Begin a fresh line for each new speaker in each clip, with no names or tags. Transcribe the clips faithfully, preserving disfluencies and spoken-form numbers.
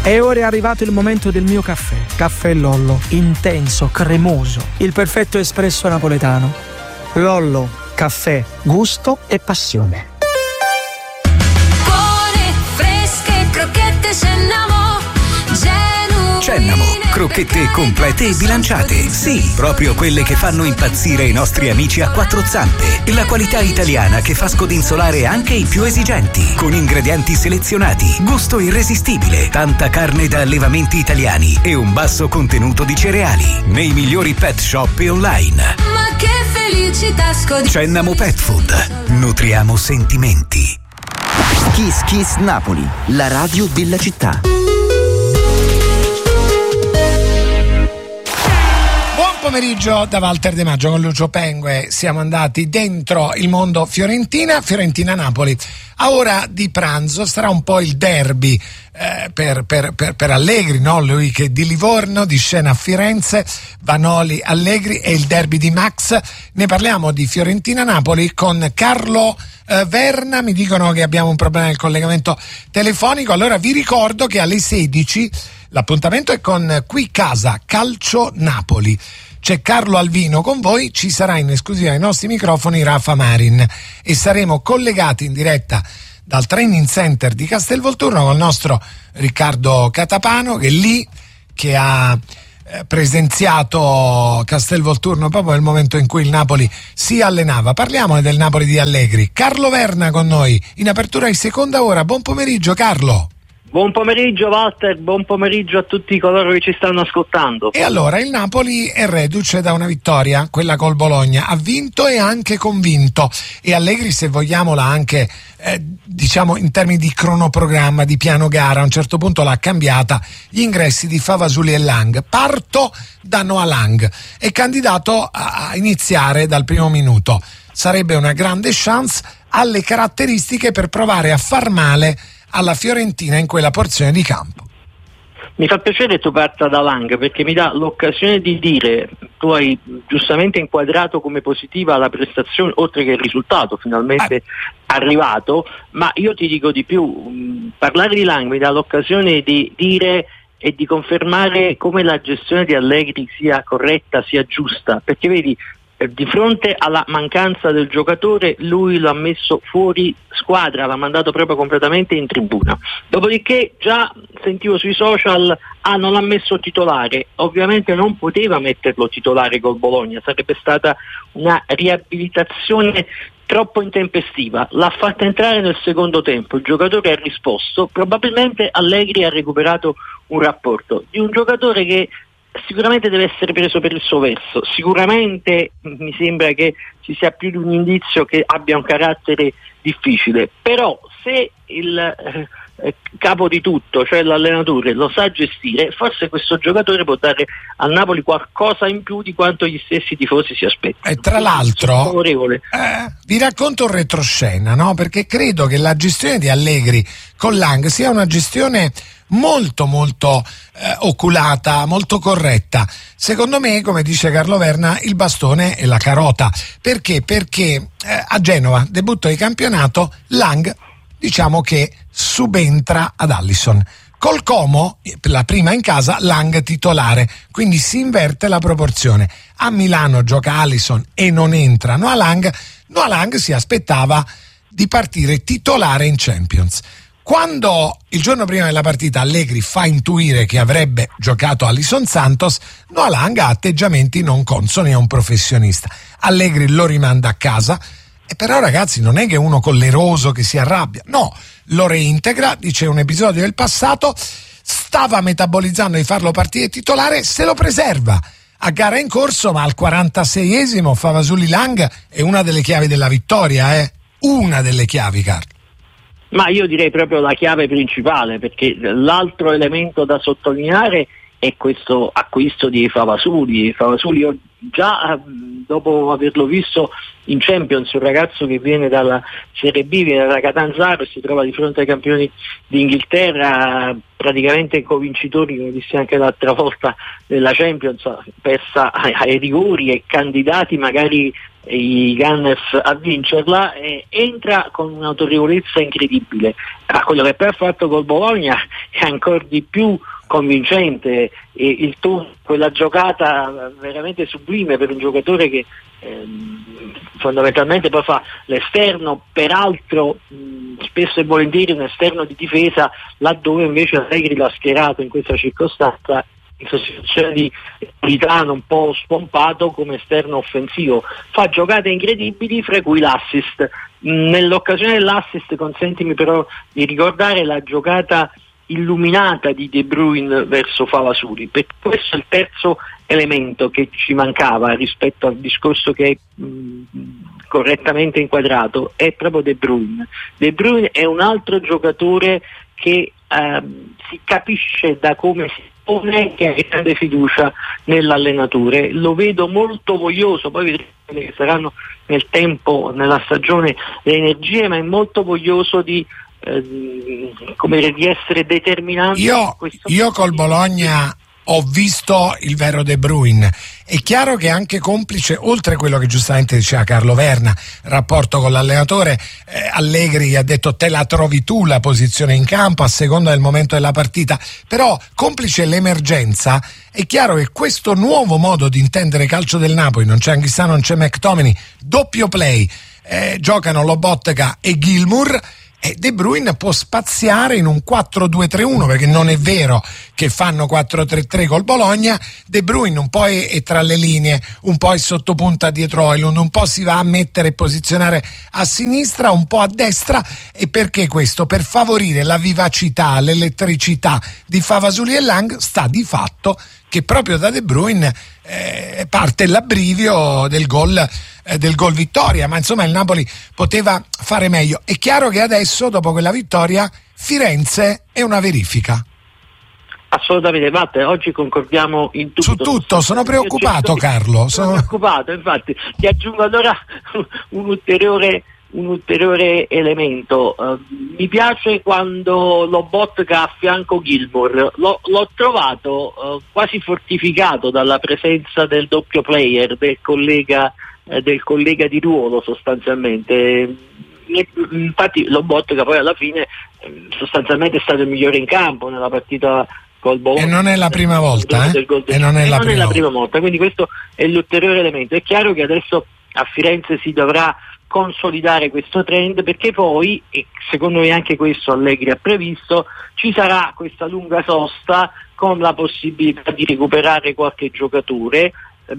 E ora è arrivato il momento del mio caffè. Caffè Lollo, intenso, cremoso, il perfetto espresso napoletano. Lollo, caffè, gusto e passione.
Buone, fresche, crocchette Cennamo, genuine.
Cennamo, crocchette complete e bilanciate. Sì, proprio quelle che fanno impazzire i nostri amici a quattro zampe. La qualità italiana che fa scodinzolare anche i più esigenti. Con ingredienti selezionati, gusto irresistibile, tanta carne da allevamenti italiani e un basso contenuto di cereali. Nei migliori pet shop e online.
Ma che felicità scodinzolare.
Cennamo Pet Food. Nutriamo sentimenti.
Kiss Kiss Napoli, la radio della città.
Pomeriggio da Walter De Maggio con Lucio Pengue. Siamo andati dentro il mondo Fiorentina, Fiorentina-Napoli. A ora di pranzo sarà un po' il derby eh, per, per, per, per Allegri, no? Lui che è di Livorno, di scena a Firenze, Vanoli Allegri e il derby di Max. Ne parliamo di Fiorentina-Napoli con Carlo eh, Verna. Mi dicono che abbiamo un problema nel collegamento telefonico, allora vi ricordo che alle sedici l'appuntamento è con Qui Casa Calcio Napoli. C'è Carlo Alvino con voi, ci sarà in esclusiva ai nostri microfoni Rafa Marin e saremo collegati in diretta dal Training Center di Castelvolturno con il nostro Riccardo Catapano, che è lì, che ha eh, presenziato Castelvolturno proprio nel momento in cui il Napoli si allenava. Parliamo del Napoli di Allegri. Carlo Verna con noi in apertura di seconda ora. Buon pomeriggio Carlo.
Buon pomeriggio Walter, buon pomeriggio a tutti coloro che ci stanno ascoltando.
E allora il Napoli è reduce da una vittoria, quella col Bologna, ha vinto e anche convinto, e Allegri, se vogliamo, l'ha anche eh, diciamo in termini di cronoprogramma, di piano gara, a un certo punto l'ha cambiata, gli ingressi di Favasuli e Lang. Parto da Noah Lang, è candidato a iniziare dal primo minuto, sarebbe una grande chance, alle caratteristiche per provare a far male alla Fiorentina in quella porzione di campo.
Mi fa piacere tu parta da Lang, perché mi dà l'occasione di dire, tu hai giustamente inquadrato come positiva la prestazione oltre che il risultato finalmente eh. arrivato, ma io ti dico di più, mh, parlare di Lang mi dà l'occasione di dire e di confermare come la gestione di Allegri sia corretta, sia giusta, perché vedi, di fronte alla mancanza del giocatore lui l'ha messo fuori squadra, l'ha mandato proprio completamente in tribuna. Dopodiché già sentivo sui social, ah non l'ha messo titolare, ovviamente non poteva metterlo titolare col Bologna, sarebbe stata una riabilitazione troppo intempestiva, l'ha fatta entrare nel secondo tempo, il giocatore ha risposto, probabilmente Allegri ha recuperato un rapporto di un giocatore che sicuramente deve essere preso per il suo verso, sicuramente mi sembra che ci sia più di un indizio che abbia un carattere difficile, però se il eh, capo di tutto, cioè l'allenatore, lo sa gestire, forse questo giocatore può dare al Napoli qualcosa in più di quanto gli stessi tifosi si aspettano.
E tra l'altro eh, vi racconto un retroscena, no? Perché credo che la gestione di Allegri con Lang sia una gestione molto molto eh, oculata, molto corretta. Secondo me, come dice Carlo Verna, il bastone è la carota. Perché? Perché eh, a Genova, debutto di campionato, Lang diciamo che subentra ad Alisson. Col Como, la prima in casa, Lang titolare, quindi si inverte la proporzione. A Milano gioca Alisson e non entra Noah Lang. Noah Lang si aspettava di partire titolare in Champions. Quando il giorno prima della partita Allegri fa intuire che avrebbe giocato Alisson Santos, Noah Lang ha atteggiamenti non consoni a un professionista. Allegri lo rimanda a casa, e però ragazzi non è che uno colleroso che si arrabbia, no, lo reintegra, dice un episodio del passato, stava metabolizzando di farlo partire titolare, se lo preserva. A gara in corso, ma al quarantaseiesimo Favasuli Lang è una delle chiavi della vittoria, eh? Una delle chiavi, Carlo.
Ma io direi proprio la chiave principale, perché l'altro elemento da sottolineare è questo acquisto di Favasuli. Favasuli io già dopo averlo visto in Champions, un ragazzo che viene dalla Serie B, viene da Catanzaro e si trova di fronte ai campioni d'Inghilterra, praticamente co-vincitori, come dissi anche l'altra volta, della Champions, persa ai, ai rigori e candidati magari i Gunners a vincerla, e entra con un'autorevolezza incredibile. A quello che poi ha fatto col Bologna è ancora di più convincente, e il tour, quella giocata veramente sublime per un giocatore che ehm, fondamentalmente poi fa l'esterno, peraltro mh, spesso e volentieri un esterno di difesa, laddove invece Allegri l'ha schierato in questa circostanza in sostituzione di Politano un po' spompato come esterno offensivo. Fa giocate incredibili, fra cui l'assist. Nell'occasione dell'assist consentimi però di ricordare la giocata illuminata di De Bruyne verso Favasuli, perché questo è il terzo elemento che ci mancava rispetto al discorso che è mh, correttamente inquadrato, è proprio De Bruyne. De Bruyne è un altro giocatore che eh, si capisce da come si pone, che ha grande fiducia nell'allenatore, lo vedo molto voglioso, poi vedremo che saranno nel tempo, nella stagione, le energie, ma è molto voglioso di eh, come dire, di essere determinante.
Io, io col Bologna ho visto il vero De Bruyne. È chiaro che è anche complice, oltre a quello che giustamente diceva Carlo Verna, rapporto con l'allenatore, eh, Allegri ha detto te la trovi tu la posizione in campo a seconda del momento della partita, però complice l'emergenza, è chiaro che questo nuovo modo di intendere calcio del Napoli, non c'è Anghissà, non c'è McTominay, doppio play, eh, giocano Lobotka e Gilmour, e De Bruyne può spaziare in un quattro due tre uno, perché non è vero che fanno quattro tre tre col Bologna. De Bruyne un po' è, è tra le linee, un po' è sottopunta dietro Højlund, un po' si va a mettere e posizionare a sinistra, un po' a destra. E perché questo? Per favorire la vivacità, l'elettricità di Favasuli e Lang. Sta di fatto che proprio da De Bruyne eh, parte l'abbrivio del gol eh, del gol vittoria, ma insomma il Napoli poteva fare meglio. È chiaro che adesso, dopo quella vittoria, Firenze è una verifica.
Assolutamente, Matte, oggi concordiamo in tutto.
Su tutto, sono preoccupato, Carlo.
Sono, sono preoccupato, infatti. Ti aggiungo allora un ulteriore un ulteriore elemento. Uh, mi piace quando Lobotka a fianco Gilmour, l'ho, l'ho trovato uh, quasi fortificato dalla presenza del doppio player, del collega, eh, del collega di ruolo sostanzialmente. Infatti Lobotka poi alla fine eh, sostanzialmente è stato il migliore in campo nella partita col Bologna.
E non è la prima volta, eh?
E non è la prima, la prima volta, quindi questo è l'ulteriore elemento. È chiaro che adesso a Firenze si dovrà consolidare questo trend, perché poi, e secondo me anche questo Allegri ha previsto, ci sarà questa lunga sosta con la possibilità di recuperare qualche giocatore,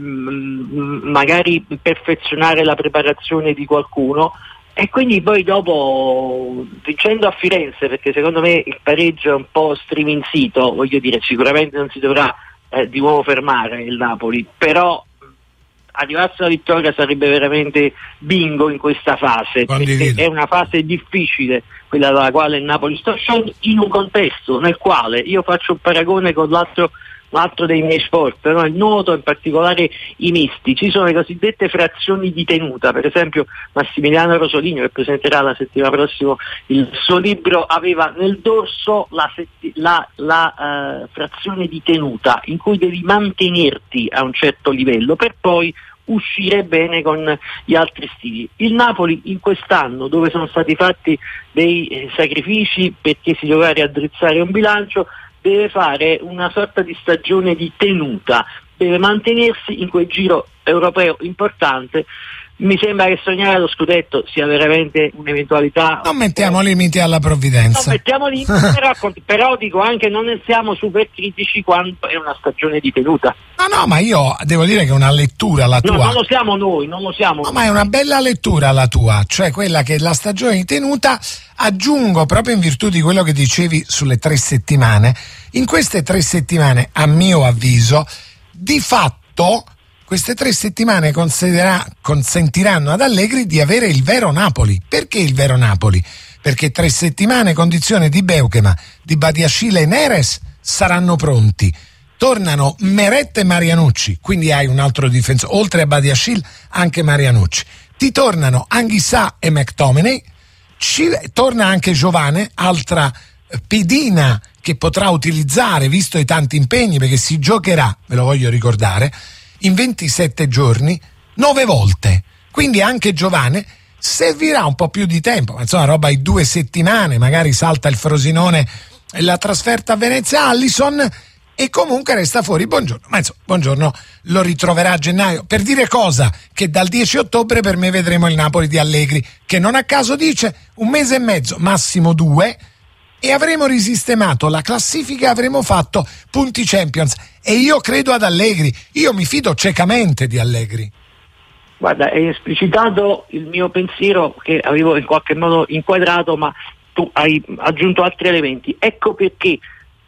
ehm, magari perfezionare la preparazione di qualcuno, e quindi poi dopo, vincendo a Firenze, perché secondo me il pareggio è un po' striminzito, voglio dire, sicuramente non si dovrà eh, di nuovo fermare il Napoli, però arrivarsi alla vittoria sarebbe veramente bingo in questa fase,
Condivido.
Perché è una fase difficile quella dalla quale il Napoli sta uscendo, in un contesto nel quale io faccio un paragone con l'altro, l'altro dei miei sport, no? Il nuoto, in particolare i misti. Ci sono le cosiddette frazioni di tenuta, per esempio Massimiliano Rosolini, che presenterà la settimana prossima il suo libro, aveva nel dorso la, setti- la, la uh, frazione di tenuta, in cui devi mantenerti a un certo livello per poi uscire bene con gli altri stili. Il Napoli in quest'anno, dove sono stati fatti dei eh, sacrifici perché si doveva raddrizzare un bilancio, deve fare una sorta di stagione di tenuta, deve mantenersi in quel giro europeo importante. Mi sembra che sognare lo scudetto sia veramente un'eventualità.
Non mettiamo limiti alla provvidenza.
Non mettiamo limiti, però, però dico anche non ne siamo super critici quando è una stagione di tenuta.
No, no, ma io devo dire che una lettura la tua.
No, non lo siamo noi, non lo siamo.
No, ma è una bella lettura la tua, cioè quella che la stagione di tenuta. Aggiungo, proprio in virtù di quello che dicevi sulle tre settimane, in queste tre settimane, a mio avviso, di fatto queste tre settimane consentiranno ad Allegri di avere il vero Napoli. Perché il vero Napoli? Perché tre settimane, condizione di Beukema, di Badiashile e Neres saranno pronti. tornano Meret e Marianucci, quindi hai un altro difensore, oltre a Badiashile anche Marianucci, ti tornano Anghissà e McTominay, ci torna anche Giovane, altra pedina che potrà utilizzare visto i tanti impegni, perché si giocherà, ve lo voglio ricordare, in ventisette giorni nove volte, quindi anche Giovane servirà un po' più di tempo, ma insomma roba di due settimane, magari salta il Frosinone e la trasferta a Venezia. Alisson, e comunque resta fuori Buongiorno, ma insomma Buongiorno lo ritroverà a gennaio, per dire cosa? Che dal dieci ottobre per me vedremo il Napoli di Allegri, che non a caso dice un mese e mezzo, massimo due, e avremo risistemato la classifica, avremo fatto punti Champions, e io credo ad Allegri, io mi fido ciecamente di Allegri.
Guarda, hai esplicitato il mio pensiero che avevo in qualche modo inquadrato, ma tu hai aggiunto altri elementi. Ecco perché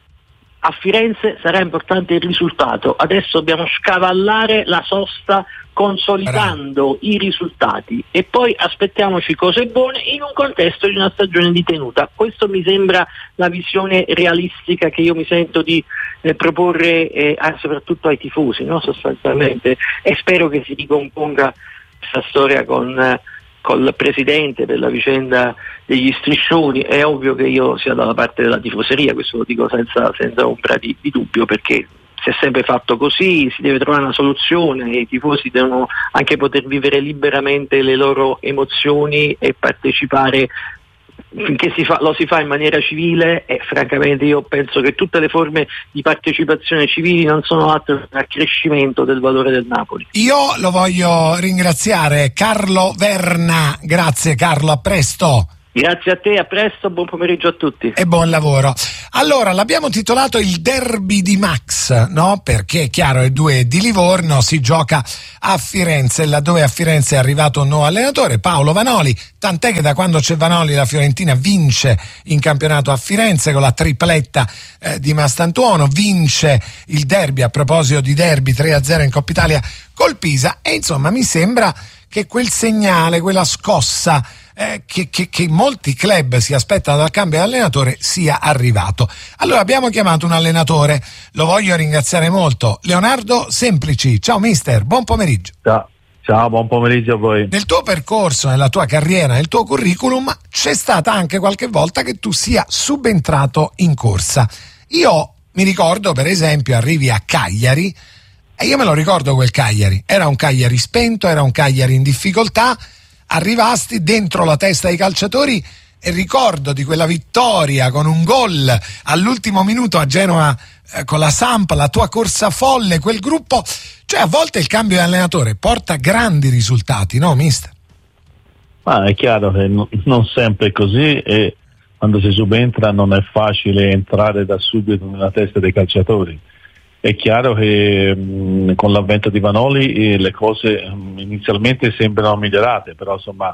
a Firenze sarà importante il risultato. Adesso dobbiamo scavallare la sosta consolidando Bravo. i risultati e poi aspettiamoci cose buone in un contesto di una stagione di tenuta. Questo mi sembra la visione realistica che io mi sento di eh, proporre eh, soprattutto ai tifosi, no? Sostanzialmente, e spero che si ricomponga questa storia con eh, col presidente per la vicenda degli striscioni. È ovvio che io sia dalla parte della tifoseria, questo lo dico senza, senza ombra di, di dubbio, perché si è sempre fatto così, si deve trovare una soluzione, i tifosi devono anche poter vivere liberamente le loro emozioni e partecipare finché si fa, lo si fa in maniera civile, e francamente io penso che tutte le forme di partecipazione civili non sono altro che un accrescimento del valore del Napoli.
Io lo voglio ringraziare, Carlo Verna. Grazie Carlo, a presto.
Grazie a te, a presto, buon pomeriggio a tutti.
E buon lavoro. Allora, l'abbiamo titolato il derby di Max, no? Perché è chiaro, il due di Livorno si gioca a Firenze, laddove a Firenze è arrivato un nuovo allenatore, Paolo Vanoli, tant'è che da quando c'è Vanoli la Fiorentina vince in campionato a Firenze con la tripletta eh, di Mastantuono, vince il derby, a proposito di derby, tre a zero in Coppa Italia col Pisa, e insomma mi sembra che quel segnale, quella scossa Eh, che, che, che molti club si aspettano dal cambio di allenatore sia arrivato. Allora abbiamo chiamato un allenatore, lo voglio ringraziare molto, Leonardo Semplici. Ciao mister, buon pomeriggio.
Ciao, ciao, buon pomeriggio a voi.
Nel tuo percorso, nella tua carriera, nel tuo curriculum c'è stata anche qualche volta che tu sia subentrato in corsa. Io mi ricordo, per esempio, arrivi a Cagliari, e io me lo ricordo quel Cagliari, era un Cagliari spento, era un Cagliari in difficoltà, arrivasti dentro la testa dei calciatori, e ricordo di quella vittoria con un gol all'ultimo minuto a Genova eh, con la Samp, la tua corsa folle, quel gruppo, cioè a volte il cambio di allenatore porta grandi risultati, no mister?
Ma è chiaro che no, non sempre è così, e quando si subentra non è facile entrare da subito nella testa dei calciatori. È chiaro che mh, con l'avvento di Vanoli eh, le cose mh, inizialmente sembrano migliorate, però insomma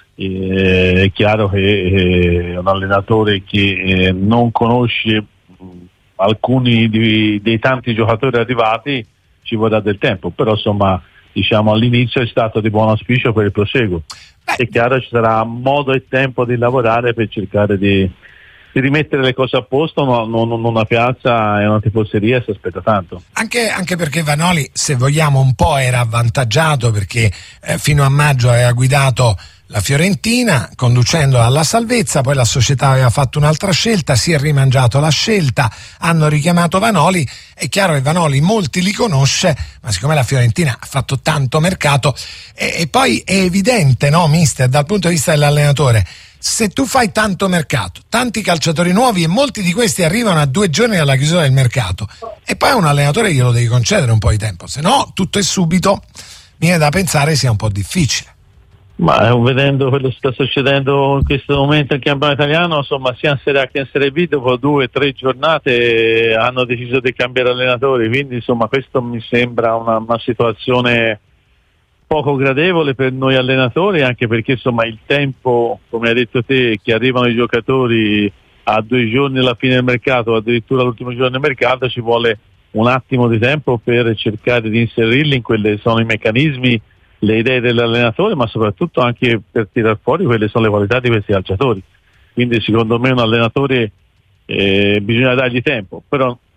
eh, è chiaro che eh, un allenatore che eh, non conosce mh, alcuni di, dei tanti giocatori arrivati ci vorrà del tempo, però insomma diciamo all'inizio è stato di buon auspicio per il proseguo. È chiaro ci sarà modo e tempo di lavorare per cercare di di rimettere le cose a posto, no, no, no, una piazza e una tifoseria si aspetta tanto. Anche,
anche perché Vanoli, se vogliamo, un po' era avvantaggiato, perché eh, fino a maggio aveva guidato la Fiorentina conducendola alla salvezza, poi la società aveva fatto un'altra scelta, si è rimangiato la scelta, hanno richiamato Vanoli. È chiaro che Vanoli molti li conosce, ma siccome la Fiorentina ha fatto tanto mercato, e, e poi è evidente, no mister, dal punto di vista dell'allenatore, se tu fai tanto mercato, tanti calciatori nuovi, e molti di questi arrivano a due giorni dalla chiusura del mercato, e poi a un allenatore glielo devi concedere un po' di tempo, se no tutto è subito, mi viene da pensare sia un po' difficile.
Ma eh, vedendo quello che sta succedendo in questo momento in campionato italiano, insomma sia in Serie A che in Serie B, dopo due o tre giornate hanno deciso di cambiare allenatori, quindi insomma questo mi sembra una, una situazione poco gradevole per noi allenatori, anche perché insomma il tempo, come hai detto te, che arrivano i giocatori a due giorni alla fine del mercato, addirittura all'ultimo giorno del mercato, ci vuole un attimo di tempo per cercare di inserirli in quelli che sono i meccanismi, le idee dell'allenatore, ma soprattutto anche per tirar fuori quelle sono le qualità di questi calciatori. Quindi secondo me un allenatore eh, bisogna dargli tempo, però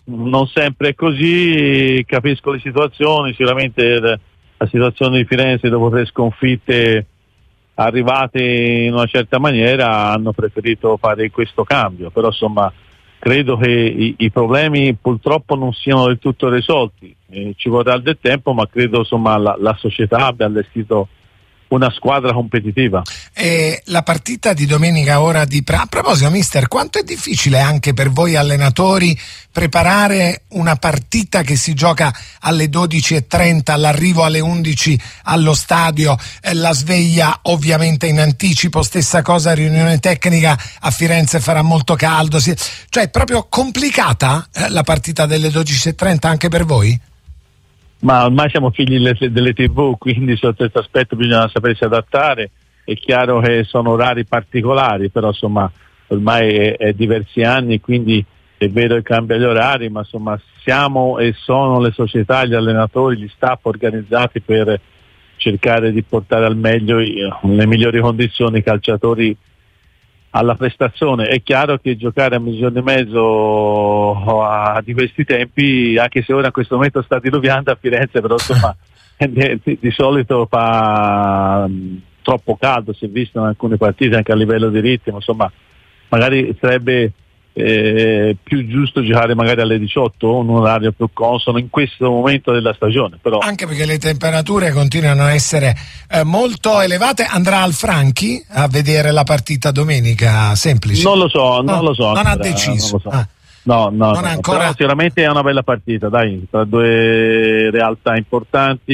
non sempre è così, capisco le situazioni, sicuramente la situazione di Firenze dopo tre sconfitte arrivate in una certa maniera hanno preferito fare questo cambio, però insomma credo che i, i problemi purtroppo non siano del tutto risolti, eh, ci vorrà del tempo, ma credo insomma la, la società abbia allestito una squadra competitiva.
E la partita di domenica ora di pra- a proposito mister, quanto è difficile anche per voi allenatori preparare una partita che si gioca alle dodici e trenta, all'arrivo alle undici allo stadio, eh, la sveglia ovviamente in anticipo, stessa cosa riunione tecnica, a Firenze farà molto caldo, si... cioè è proprio complicata eh, la partita delle dodici e trenta anche per voi?
Ma ormai siamo figli delle tivù, quindi sotto questo aspetto bisogna sapersi adattare. È chiaro che sono orari particolari, però insomma ormai è, è diversi anni, quindi è vero che cambia gli orari, ma insomma siamo e sono le società, gli allenatori, gli staff organizzati per cercare di portare al meglio le migliori condizioni i calciatori alla prestazione. È chiaro che giocare a milione e mezzo a, di questi tempi, anche se ora in questo momento sta diluviando a Firenze, però insomma di, di solito fa um, troppo caldo, si è visto in alcune partite anche a livello di ritmo, insomma magari sarebbe eh, più giusto giocare magari alle diciotto o un orario più consono in questo momento della stagione, però
anche perché le temperature continuano a essere eh, molto elevate. Andrà al Franchi a vedere la partita domenica? Semplice,
non lo so, non
no,
lo so
non
ancora,
ha deciso,
non lo so.
ah.
No, no,
non
no,
ancora...
però sicuramente è una bella partita, dai, tra due realtà importanti,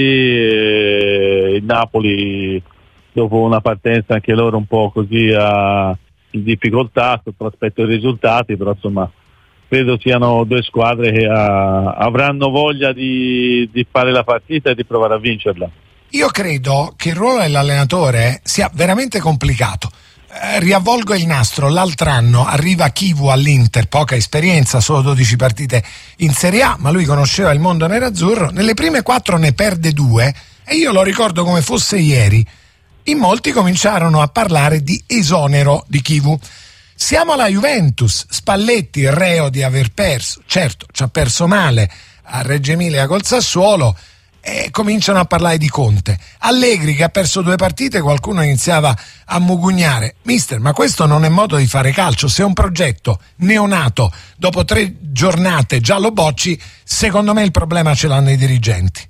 e il Napoli dopo una partenza anche loro un po' così a, in difficoltà sotto l'aspetto dei risultati, però insomma credo siano due squadre che a, avranno voglia di, di fare la partita e di provare a vincerla.
Io credo che il ruolo dell'allenatore sia veramente complicato. Eh, riavvolgo il nastro, l'altro anno arriva Chivu all'Inter, poca esperienza, solo dodici partite in Serie A, ma lui conosceva il mondo nerazzurro, nelle prime quattro ne perde due e io lo ricordo come fosse ieri. In molti cominciarono a parlare di esonero di Chivu. Siamo alla Juventus, Spalletti reo di aver perso, certo ci ha perso male a Reggio Emilia col Sassuolo, e cominciano a parlare di Conte. Allegri che ha perso due partite, qualcuno iniziava a mugugnare. Mister, ma questo non è modo di fare calcio. Se un progetto neonato dopo tre giornate già lo bocci, secondo me il problema ce l'hanno i dirigenti.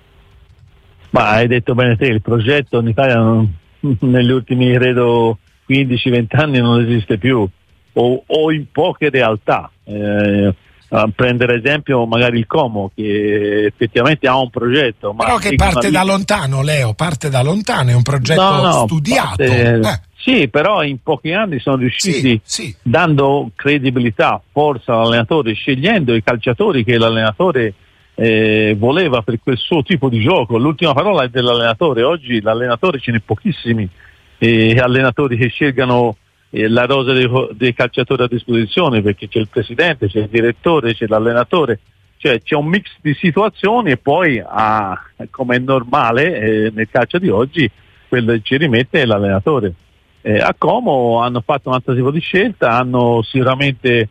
Ma hai detto bene te, il progetto in Italia non, negli ultimi credo quindici venti anni non esiste più, o, o in poche realtà. Eh, a prendere esempio magari il Como, che effettivamente ha un progetto, ma
però che parte da lontano, Leo, parte da lontano, è un progetto no, no, studiato.
Parte,
eh.
Sì, però in pochi anni sono riusciti,
sì, sì.
dando credibilità, forza all'allenatore, scegliendo i calciatori che l'allenatore eh, voleva per quel suo tipo di gioco. L'ultima parola è dell'allenatore. Oggi l'allenatore ce n'è pochissimi eh, allenatori che scelgano la rosa dei, dei calciatori a disposizione, perché c'è il presidente, c'è il direttore, c'è l'allenatore, cioè c'è un mix di situazioni e poi ah, come è normale eh, nel calcio di oggi quello che ci rimette è l'allenatore. Eh, a Como hanno fatto un altro tipo di scelta, hanno sicuramente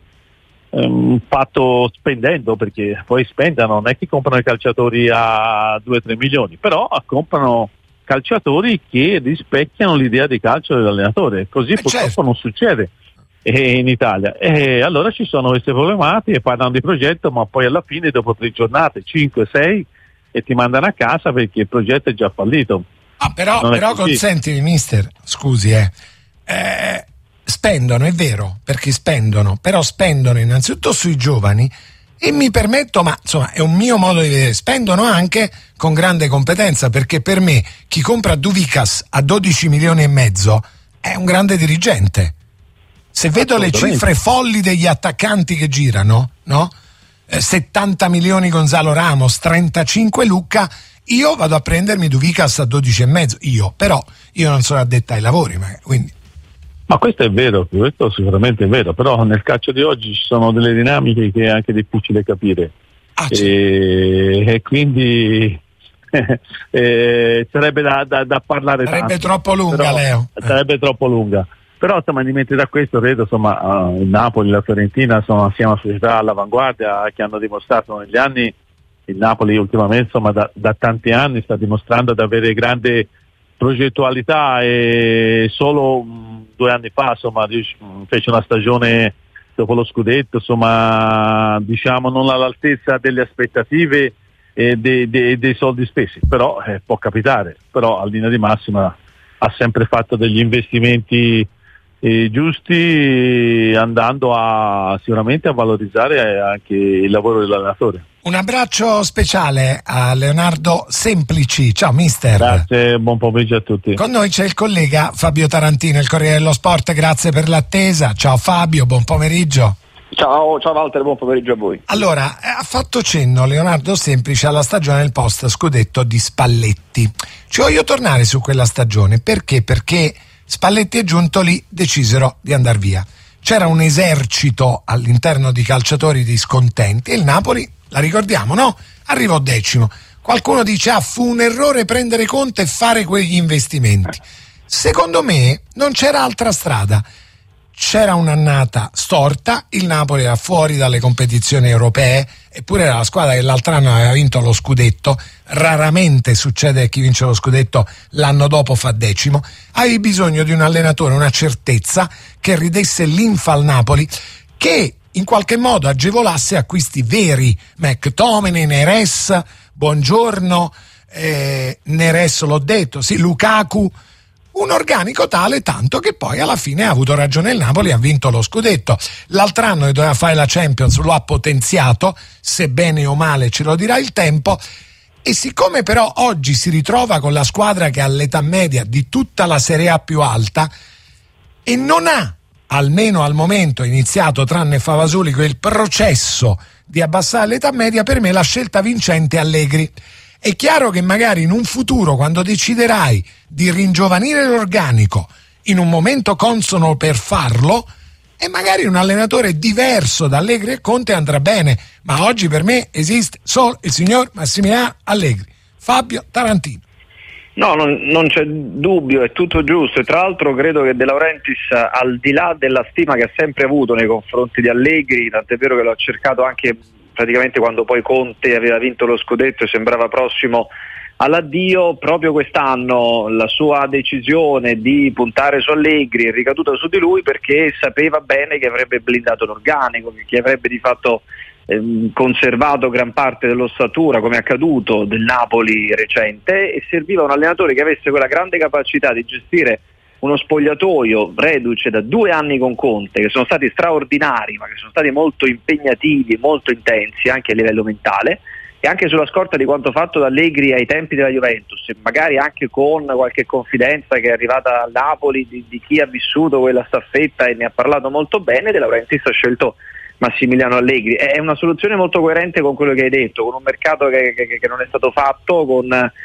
ehm, fatto spendendo, perché poi spendono, non è che comprano i calciatori a due tre milioni, però comprano calciatori che rispecchiano l'idea di calcio dell'allenatore, così eh purtroppo certo. non succede eh, in Italia, e allora ci sono queste problematiche, parlano di progetto ma poi alla fine dopo tre giornate, cinque sei, e ti mandano a casa perché il progetto è già fallito.
Ah, però, però consentimi mister, scusi eh. eh spendono, è vero, perché spendono, però spendono innanzitutto sui giovani. E mi permetto, ma insomma è un mio modo di vedere, spendono anche con grande competenza, perché per me chi compra Duvikas a dodici milioni e mezzo è un grande dirigente. Se vedo le cifre folli degli attaccanti che girano, no? Eh, settanta milioni Gonzalo Ramos, trentacinque Lucca, io vado a prendermi Duvikas a dodici e mezzo, io, però io non sono addetta ai lavori, ma quindi...
Ma questo è vero, questo sicuramente è vero, però nel calcio di oggi ci sono delle dinamiche che è anche difficile capire. Ah, e, e quindi eh, sarebbe da, da, da parlare
sarebbe
tanto,
troppo lunga, Leo.
Sarebbe eh. troppo lunga. Però insomma, in mente da questo credo insomma uh, il Napoli e la Fiorentina sono siamo società all'avanguardia che hanno dimostrato negli anni. Il Napoli ultimamente insomma da, da tanti anni sta dimostrando di avere grande progettualità e solo mh, due anni fa insomma fece una stagione dopo lo scudetto insomma diciamo non all'altezza delle aspettative e dei, dei, dei soldi spesi, però eh, può capitare, però a linea di massima ha sempre fatto degli investimenti eh, giusti, andando a sicuramente a valorizzare anche il lavoro dell'allenatore.
Un abbraccio speciale a Leonardo Semplici. Ciao mister.
Grazie, buon pomeriggio a tutti.
Con noi c'è il collega Fabio Tarantino, il Corriere dello Sport, grazie per l'attesa. Ciao Fabio, buon pomeriggio.
Ciao, ciao Walter, buon pomeriggio a voi.
Allora, ha fatto cenno Leonardo Semplici alla stagione del post scudetto di Spalletti. Ci voglio tornare su quella stagione, perché? Perché Spalletti e Giuntoli decisero di andar via. C'era un esercito all'interno di calciatori discontenti e il Napoli, la ricordiamo, no? Arrivò decimo. Qualcuno dice, ah, fu un errore prendere Conte e fare quegli investimenti. Secondo me non c'era altra strada. C'era un'annata storta, il Napoli era fuori dalle competizioni europee, eppure era la squadra che l'altro anno aveva vinto lo scudetto. Raramente succede che chi vince lo scudetto l'anno dopo fa decimo. Avevi bisogno di un allenatore, una certezza che ridesse linfa al Napoli, che in qualche modo agevolasse acquisti veri. McTominay, Neres, Buongiorno, eh, Neres l'ho detto, sì, Lukaku. Un organico tale tanto che poi alla fine ha avuto ragione il Napoli e ha vinto lo scudetto. L'altro anno che doveva fare la Champions lo ha potenziato, se bene o male ce lo dirà il tempo, e siccome però oggi si ritrova con la squadra che ha l'età media di tutta la Serie A più alta e non ha, almeno al momento, iniziato tranne Favasoli quel processo di abbassare l'età media, per me la scelta vincente è Allegri. È chiaro che magari in un futuro, quando deciderai di ringiovanire l'organico in un momento consono per farlo, e magari un allenatore diverso da Allegri e Conte andrà bene, ma oggi per me esiste solo il signor Massimiliano Allegri. Fabio Tarantino.
No, non, non c'è dubbio, è tutto giusto, e tra l'altro credo che De Laurentiis, al di là della stima che ha sempre avuto nei confronti di Allegri, tant'è vero che l'ho cercato anche praticamente quando poi Conte aveva vinto lo scudetto e sembrava prossimo all'addio, proprio quest'anno la sua decisione di puntare su Allegri è ricaduta su di lui, perché sapeva bene che avrebbe blindato l'organico, che avrebbe di fatto ehm, conservato gran parte dell'ossatura, come è accaduto del Napoli recente, e serviva un allenatore che avesse quella grande capacità di gestire uno spogliatoio reduce da due anni con Conte, che sono stati straordinari, ma che sono stati molto impegnativi, molto intensi anche a livello mentale, e anche sulla scorta di quanto fatto da Allegri ai tempi della Juventus, e magari anche con qualche confidenza che è arrivata al Napoli di, di chi ha vissuto quella staffetta e ne ha parlato molto bene. De Laurentiis ha scelto Massimiliano Allegri. È una soluzione molto coerente con quello che hai detto, con un mercato che, che, che non è stato fatto, con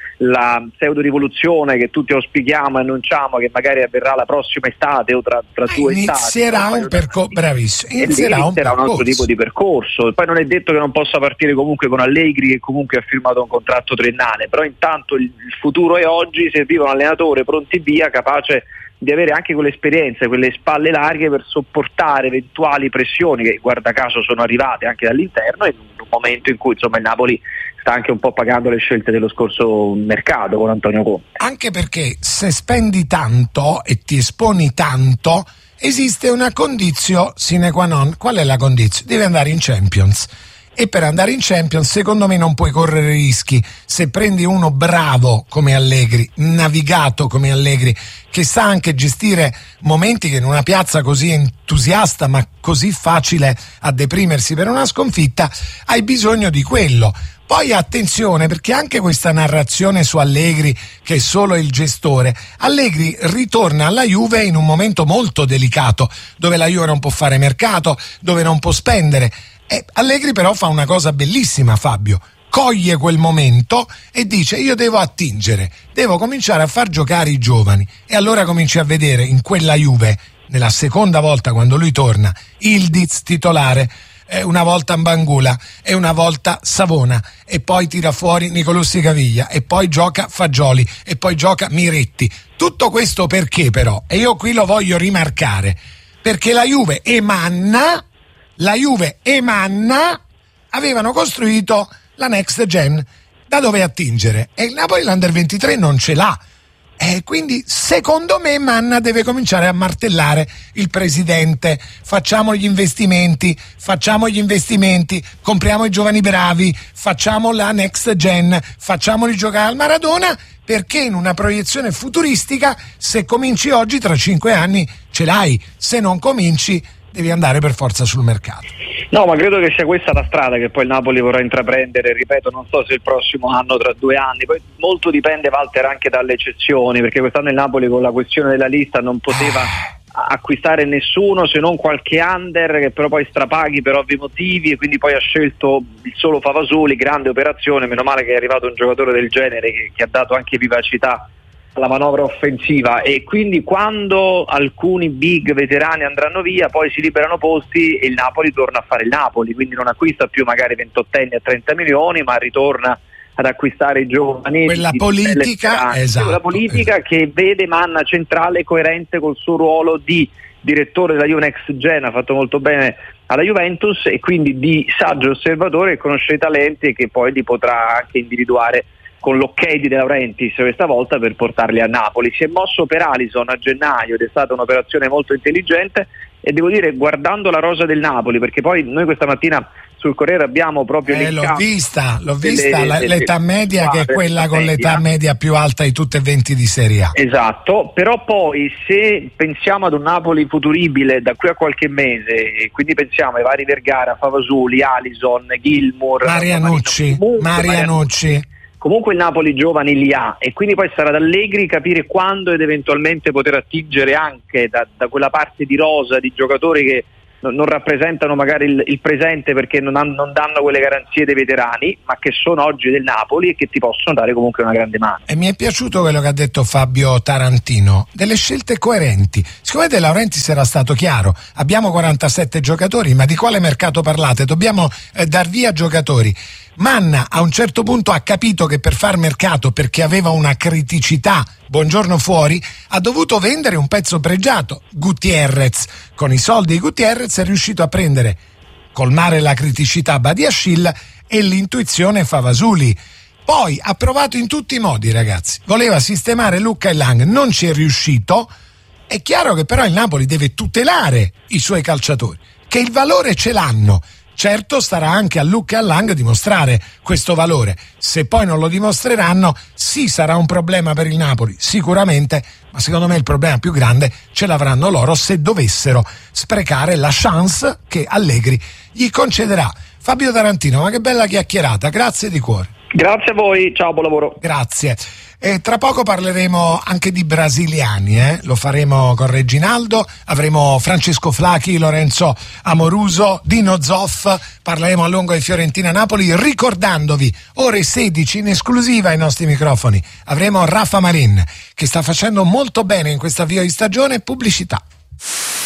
la pseudo rivoluzione che tutti auspichiamo e annunciamo che magari avverrà la prossima estate o tra, tra due
inizierà
estati.
Un perco- bravissimo.
Inizierà, inizierà un,
un
altro tipo di percorso. Poi non è detto che non possa partire comunque con Allegri, che comunque ha firmato un contratto triennale, però intanto il, il futuro è oggi. Serviva un allenatore pronti via, capace di avere anche quell'esperienza, quelle spalle larghe per sopportare eventuali pressioni che guarda caso sono arrivate anche dall'interno, in un momento in cui insomma il Napoli sta anche un po' pagando le scelte dello scorso mercato con Antonio Conte.
Anche perché se spendi tanto e ti esponi tanto, esiste una condizio sine qua non. Qual è la condizio? Devi andare in Champions. E per andare in Champions secondo me non puoi correre rischi. Se prendi uno bravo come Allegri, navigato come Allegri, che sa anche gestire momenti che in una piazza così entusiasta ma così facile a deprimersi per una sconfitta, hai bisogno di quello. Poi attenzione, perché anche questa narrazione su Allegri, che è solo il gestore, Allegri ritorna alla Juve in un momento molto delicato, dove la Juve non può fare mercato, dove non può spendere. E Allegri però fa una cosa bellissima, Fabio, coglie quel momento e dice: io devo attingere, devo cominciare a far giocare i giovani, e allora cominci a vedere in quella Juve, nella seconda volta quando lui torna, Ildiz titolare, eh, una volta Mbangula e una volta Savona, e poi tira fuori Nicolussi Caviglia, e poi gioca Fagioli, e poi gioca Miretti. Tutto questo perché però? E io qui lo voglio rimarcare, perché la Juve e Manna, la Juve e Manna avevano costruito la Next Gen, da dove attingere, e il Napoli l'Under ventitré non ce l'ha. E quindi secondo me Manna deve cominciare a martellare il presidente: facciamo gli investimenti, facciamo gli investimenti, compriamo i giovani bravi, facciamo la Next Gen, facciamoli giocare al Maradona, perché in una proiezione futuristica, se cominci oggi, tra cinque anni ce l'hai, se non cominci devi andare per forza sul mercato.
No, ma credo che sia questa la strada che poi il Napoli vorrà intraprendere, ripeto, non so se il prossimo anno, tra due anni, poi molto dipende, Walter, anche dalle eccezioni, perché quest'anno il Napoli con la questione della lista non poteva acquistare nessuno se non qualche under, che però poi strapaghi per ovvi motivi, e quindi poi ha scelto il solo Favasoli, grande operazione, meno male che è arrivato un giocatore del genere che, che ha dato anche vivacità alla manovra offensiva, e quindi quando alcuni big veterani andranno via poi si liberano posti e il Napoli torna a fare il Napoli, quindi non acquista più magari ventottenni a trenta milioni, ma ritorna ad acquistare i giovani.
Quella politica, esatto,
quella politica esatto. Che vede Manna centrale e coerente col suo ruolo di direttore della Juve Next Gen, ha fatto molto bene alla Juventus, e quindi di saggio osservatore che conosce i talenti e che poi li potrà anche individuare con l'ok di De Laurentiis questa volta per portarli a Napoli. Si è mosso per Alisson a gennaio ed è stata un'operazione molto intelligente, e devo dire, guardando la rosa del Napoli, perché poi noi questa mattina sul Corriere abbiamo proprio
eh, l'ho vista, l'ho vista delle, delle, l'età media che è quella con media. L'età media più alta di tutte e venti di Serie A.
Esatto, però poi se pensiamo ad un Napoli futuribile da qui a qualche mese, e quindi pensiamo ai vari Vergara, Favasoli, Alisson, Gilmour,
Marianucci, Marianucci.
Comunque il Napoli giovani li ha, e quindi poi sarà ad Allegri capire quando ed eventualmente poter attingere anche da, da quella parte di rosa di giocatori che non, non rappresentano magari il, il presente perché non, han, non danno quelle garanzie dei veterani, ma che sono oggi del Napoli e che ti possono dare comunque una grande mano.
E mi è piaciuto quello che ha detto Fabio Tarantino, delle scelte coerenti. Siccome De Laurentiis era stato chiaro, abbiamo quarantasette giocatori, ma di quale mercato parlate? Dobbiamo eh, dar via giocatori. Manna a un certo punto ha capito che per far mercato, perché aveva una criticità, buongiorno fuori, ha dovuto vendere un pezzo pregiato, Gutierrez. Con i soldi di Gutierrez è riuscito a prendere, colmare la criticità Badiashile e l'intuizione Favasuli. Poi ha provato in tutti i modi, ragazzi, voleva sistemare Lucca e Lang, non ci è riuscito. È chiaro che però il Napoli deve tutelare i suoi calciatori, che il valore ce l'hanno. Certo, starà anche a Lucca e a Lang dimostrare questo valore. Se poi non lo dimostreranno, sì, sarà un problema per il Napoli, sicuramente, ma secondo me il problema più grande ce l'avranno loro se dovessero sprecare la chance che Allegri gli concederà. Fabio Tarantino, ma che bella chiacchierata, grazie di cuore.
Grazie a voi, ciao, buon lavoro.
Grazie. E tra poco parleremo anche di brasiliani, eh? Lo faremo con Reginaldo, avremo Francesco Flacchi, Lorenzo Amoruso, Dino Zoff, parleremo a lungo di Fiorentina-Napoli, ricordandovi ore sedici in esclusiva ai nostri microfoni avremo Rafa Marin che sta facendo molto bene in questo avvio di stagione, pubblicità.